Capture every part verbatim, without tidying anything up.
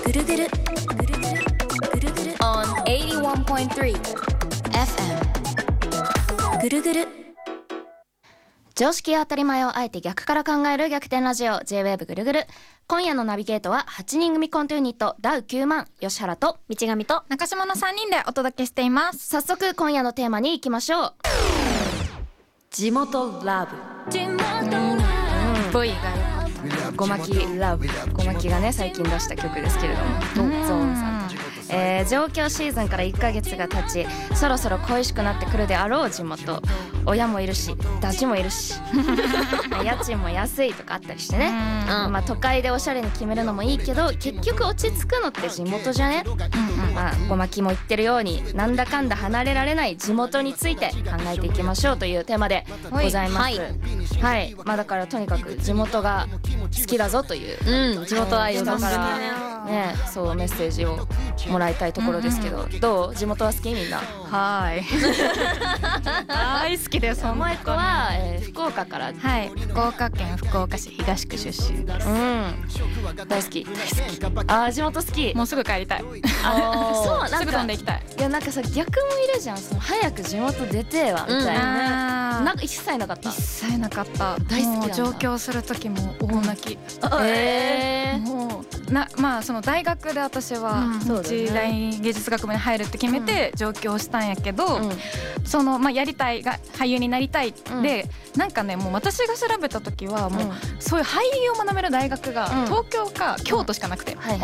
ぐるぐるぐるぐるぐるぐる on エイティワンポイントスリー エフエム ぐるぐる。常識や当たり前をあえて逆から考える逆転ラジオ J-ウェーブ ぐるぐる。今夜のナビゲートははちにん組コントユニットダウきゅうまん、吉原と道上と中島のさんにんでお届けしています。 早速今夜のテーマに行きましょう。地元ラブ。地元ラブ V がごまきラブ、ごまきがね最近出した曲ですけれども、ゾーンさん、えー、上京シーズンからいっかげつが経ち、そろそろ恋しくなってくるであろう地元。親もいるしダチもいるし家賃も安いとかあったりしてね、うんまあ、都会でおしゃれに決めるのもいいけど結局落ち着くのって地元じゃね、うんうんまあ、ごまきも言ってるようになんだかんだ離れられない地元について考えていきましょうというテーマでございます。はい、はい、まあ、だからとにかく地元が好きだぞという、うん、地元愛をだからね、そうメッセージをもらいたいところですけど、うんうん、どう？地元は好き？みんな。 はい。大好きです。 萌子は、えー、福岡から。 はい。福岡県福岡市東区出身です。うん。 大好き。大好き。あー、地元好き。 もうすぐ帰りたい。 あそうなんかすぐ飛んでいきたい。 いやなんかさ逆もいるじゃん。その早く地元出てえわみたいなね。うん、なんか一切なかった。 一切なかった。大好きなんだ。上京する時も大泣き。 えー、 もうなまあその大学で私は日大芸術学部に入るって決めて上京したんやけど、うん、そのまあやりたいが俳優になりたいで、うん、なんかねもう私が調べた時はもう、うん、そういう俳優を学べる大学が東京か京都しかなくて、うんはいはい、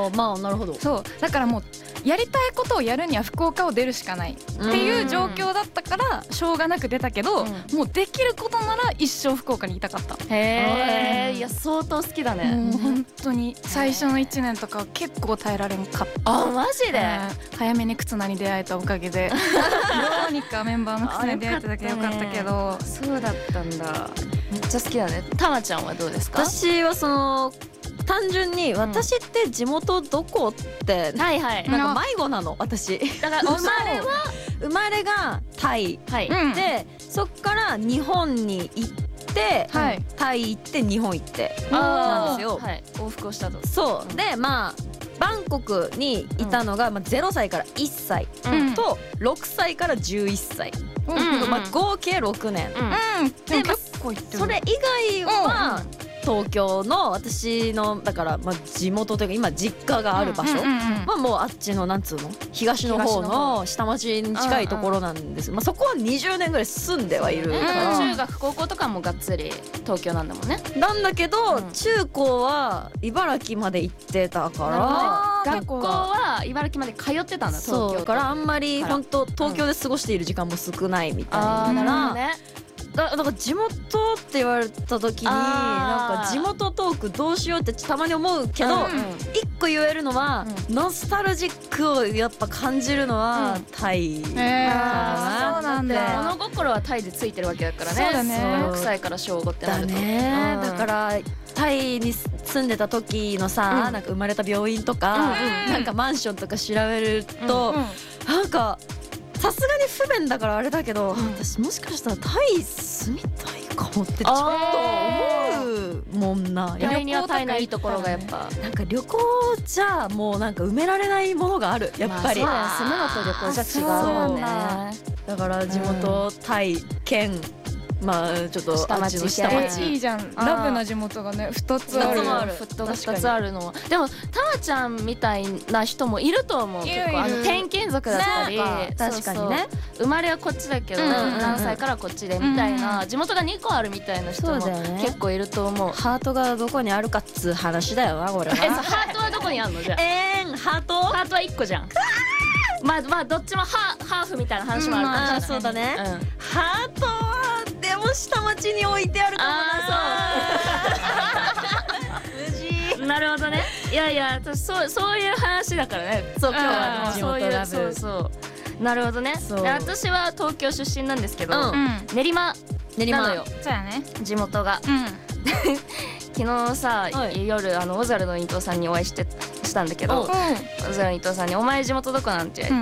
あまあなるほど。 そうだからもうやりたいことをやるには福岡を出るしかないっていう状況だったからしょうがなく出たけど、うん、もうできることなら一生福岡にいたかった。 へーいや相当好きだね。 もう本当に最初のいちねんとか結構耐えられんかった。 あマジで、 うん、早めに忽那に出会えたおかげでどうにかメンバーの忽那に出会えただけよかったけど。 そうだったんだ。めっちゃ好きだね。たまちゃんはどうですか？ 私はその単純に私って地元どこって、うん、 はいはいなんか迷子なの私。 だから生まれは生まれがタイ、はい、でそっから日本に行って、はい、タイ行って日本行ってなんですよ、 はい、往復をしたと。 そう、うん、でまあバンコクにいたのが、うんまあ、ゼロさいからいっさい、うん、とろくさいからじゅういっさい、うんまあ、合計ろくねん、うん、で、まあ、それ以外は、うん東京の私のだからまあ地元というか今実家がある場所はもうあっちのなんつうの東の方の下町に近いところなんです。まあそこはにじゅうねんぐらい住んではいるから、 中学高校とかもがっつり東京なんだもんね。 なんだけど中高は茨城まで行ってたから学校は茨城まで通ってたんだ。東京そうからあんまり本当東京で過ごしている時間も少ないみたいな。 あーなるほどね。 だから地元って言われた時になんか地元トークどうしようってたまに思うけど、うんうん、一個言えるのは、うん、ノスタルジックをやっぱ感じるのは、うん、タイかな、 えー、そうなんだ。物心はタイでついてるわけだからね。そうだね。ろくさいから小ごってなるとだね、うん、だからタイに住んでた時のさ、うん、なんか生まれた病院とか、うんうん、なんかマンションとか調べると、うんうん、なんかさすがに不便だからあれだけど、うん、私もしかしたらタイ住みたいかもってちょっと思うもんな。 タイにはタイのいいところがやっぱなんか旅行じゃもうなんか埋められないものがあるやっぱり、 まあ、住むのと旅行じゃ違うもんね。 だから地元、うん、タイ県まあちょっと下町下町いいじゃん。ラブな地元がねふたつある。 ふたつあるのはでもたまちゃんみたいな人もいると思う。結構あの転勤族だったり、 確かにね生まれはこっちだけど何歳からこっちでみたいな地元がにこあるみたいな人も結構いると思う。 ハートがどこにあるかっつう話だよなこれは。 えハートはどこにあるのじゃあ。 えーハートハートはいっこじゃん。まあまあどっちもハハーフみたいな話もあるかもしれない。 そうだね。ハートはでも下町に置いてあるかもな。 あそう。なるほどね。いやいや私そうそういう話だからね。そう今日は地元ラブ。 そうそうなるほどね。私は東京出身なんですけど、練馬なのよ。 そうやね。 地元が。昨日さ夜あのオザルの伊藤さんにお会いしてしたんだけど、オザルの伊藤さんにお前地元どこなんて言われて。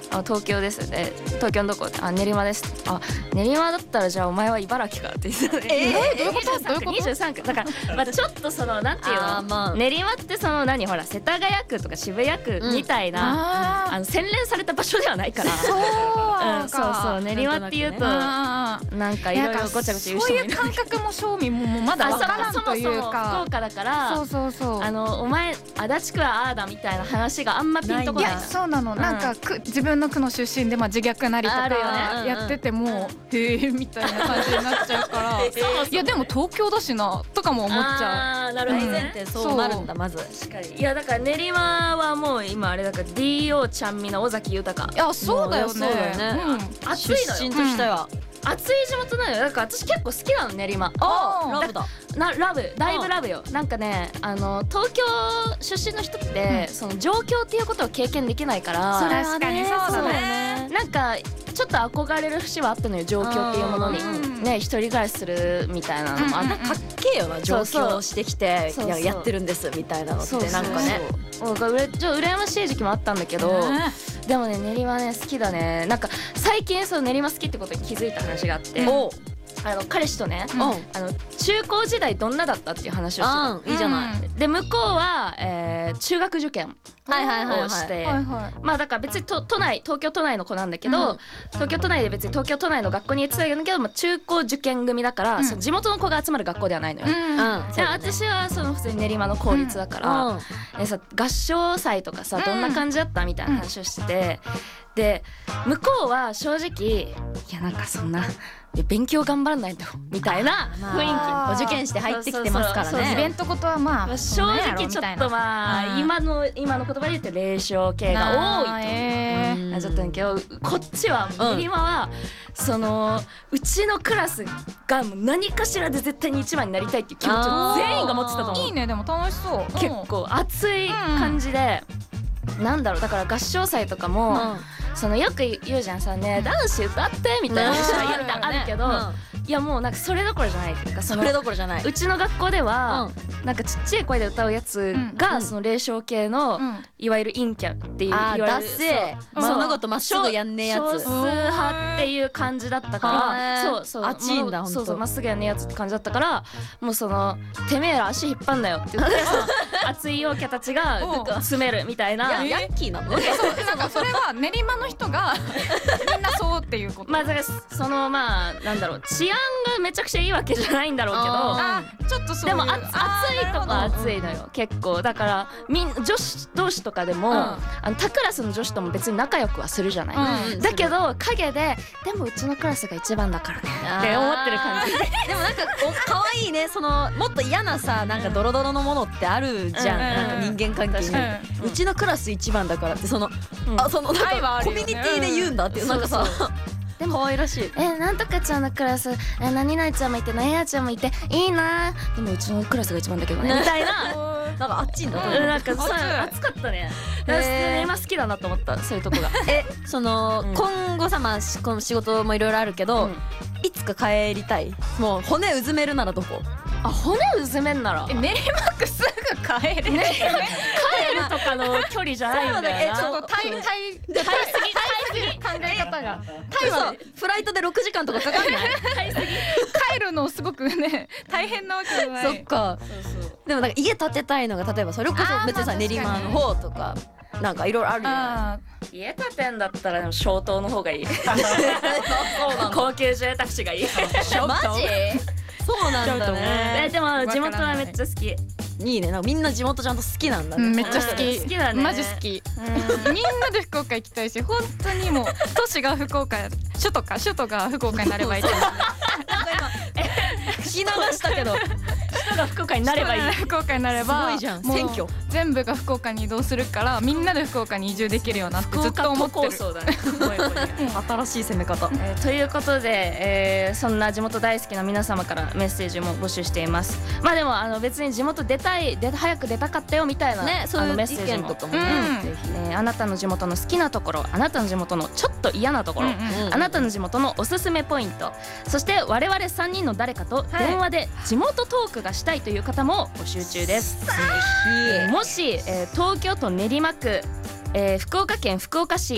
あ東京ですね東京のどこあ練馬ですあ練馬だったらじゃあお前は茨城かって言ってたえー、どういうことどういうことにじゅうさんくだから、まあ、ちょっとそのなんていうの、 まあ、 練馬ってその何ほら世田谷区とか渋谷区みたいな、うん、ああの洗練された場所ではないからそう、 うん、そうそう練馬っていうとなんかいろいろごちゃごちゃ言う人もいるそういう感覚も正味もまだ分からんというかそもそも福岡だからそうそうそうあのお前足立区はああだみたいな話があんまピンとこない。 いやそうなの、うん、なんか区自分の区の出身でまあ自虐なりとかやってても、うん、へえみたいな感じになっちゃうからいやでも東京だしなとかも思っちゃう。 あなるほどね、うん、そうなるんだまず。 確かにいやだから練馬はもう今あれだから ディーオー ちゃんみな尾崎豊いやそうだよね、 そうだよね、 うん、暑いのよ出身としては、 うん、暑い地元なのよ。だから私結構好きなの練馬。 あラブだなラブだいぶラブよ。なんかねあの東京出身の人って、うん、その状況っていうことを経験できないからそれはねそうだねなんかちょっと憧れる節はあったのよ状況っていうものに、うん、ね一人暮らしするみたいなのもあった、うん、 かっけえよな上京してきてそうそういや、やってるんですみたいなのってなんかねそうそううれちょ羨ましい時期もあったんだけど、でもね練馬ね好きだね。なんか最近そう練馬好きってことに気づいた話があって、 おあの彼氏とね、うん、あの中高時代どんなだったっていう話をしてた、 うん、いいじゃない、 うん、で向こうは、えー、中学受験をしてまあだから別に都都内東京都内の子なんだけど、うん、東京都内で別に東京都内の学校に行ってたんだけど、まあ、中高受験組だから、うん、その地元の子が集まる学校ではないのよ、うんうん、で私はその普通に練馬の公立だから、うんえさ合唱祭とかさどんな感じだったみたいな話をしてて、で向こうは正直いやなんかそんな勉強頑張らないとみたいな雰囲気、 まあ、お受験して入ってきてますからね。 イベントことはまあ正直ちょっとまあ今の今の言葉で言って霊障系が多いと、えー、なっちゃったんだけどこっちは練馬は、うん、そのうちのクラスが何かしらで絶対に一番になりたいっていう気持ちを全員が持ってたと思う。 いいねでも楽しそう。 結構熱い感じで、うん、なんだろうだから合唱祭とかも、うんそのよく言うじゃんさね男子歌ってみたいな話は言ってあるけど、うん、いやもうなんかそれどころじゃないっていうかそれどころじゃないうちの学校では、うん、なんかちっちゃい声で歌うやつが、うん、その霊障系の、うん、いわゆる陰キャっていうあいわゆる物事まっすぐやんねえやつ少数派っていう感じだったからそうそうあっちいんだほんとそうそうまっすぐやんねえやつって感じだったからもうそのてめえら足引っ張んなよって言って熱い陽キャたちが詰めるみたいなヤンキーなのそうなんかそれは練馬の人がみんなそうっていうことまあだからそのまあなんだろう治安がめちゃくちゃいいわけじゃないんだろうけどあちょっとそういうでも暑いとこ暑いのよ結構だからみん女子同士とかでも、うん、あの他クラスの女子とも別に仲良くはするじゃない、うん、だけど陰ででもうちのクラスが一番だからねって思ってる感じでもなんかお可愛いねそのもっと嫌なさなんかドロドロのものってあるじゃん、うん、なんか人間関係に、うん、うちのクラス一番だからってその、うん、あそのなんかコミュニティで言うんだっていうなんかさでも可愛らしいえなんとかちゃんのクラスえ何々ちゃんもいて何々ちゃんもいていいなでもうちのクラスが一番だけどねみたいななんかあっちんだうんなんかさ暑かったねえー、今好きだなと思ったそういうとこがえその、うん、今後さまあこの仕事もいろいろあるけど、うん、いつか帰りたいもう骨うずめるならどこあ骨うずめんならえ練馬区すぐ帰れる、ね、 帰るとかの距離じゃないんだよなえちょっとタイタイタイすぎタイすぎ考え方がタイはフライトでろくじかんとかかかんないタイすぎ帰るのすごくね大変なわけじゃないそっかそうそうでもなんか家建てたいのが例えばそれこそ別にさ練馬の方とかなんかいろいろあるよね家建てんだったらでも小棟の方がいい高級住宅地がいいマジそうなんだねえでも地元はめっちゃ好きいいねなんかみんな地元ちゃんと好きなんだね、 うん、めっちゃ好き好きだねマジ好き、うん、みんなで福岡行きたいし本当にもう都市が福岡首都か首都が福岡になればいいと思う聞き流したけど首都が福岡になればいい福岡になればすごいじゃん選挙全部が福岡に移動するからみんなで福岡に移住できるようなってずっと思ってるそうだね新しい攻め方、 えー、ということで、えー、そんな地元大好きな皆様からメッセージも募集しています。まあでもあの別に地元出たい出早く出たかったよみたいな、ね、そういうメッセージも、 とかもね、 うんぜひねあなたの地元の好きなところあなたの地元のちょっと嫌なところ、うんうん、あなたの地元のおすすめポイントそして我々さんにんの誰かと電話で地元トークがしたいという方も募集中です、はい、もし、えー、東京都練馬区、えー、福岡県福岡市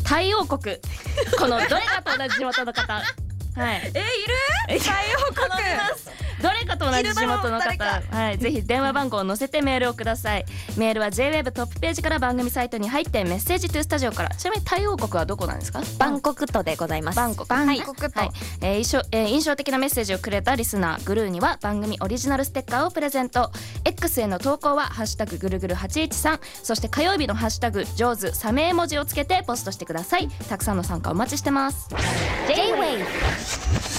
タイ王国このどれかと同じ地元の方はいえいる？ タイ王国どれかと同じ地元の方、はい、ぜひ電話番号を載せてメールをください。メールは ジェイウェーブ トップページから番組サイトに入ってメッセージトゥスタジオから。ちなみにタイ王国はどこなんですか？ バンコク都でございます。 バンコク、 バンコク都、 はいえー印象えー印象的なメッセージをくれたリスナーグルーには番組オリジナルステッカーをプレゼント。 X への投稿はハッシュタグぐるぐるはちいちさん、そして火曜日のハッシュタグ上手サメ絵文字をつけてポストしてください。たくさんの参加お待ちしてます。 ジェイウェイ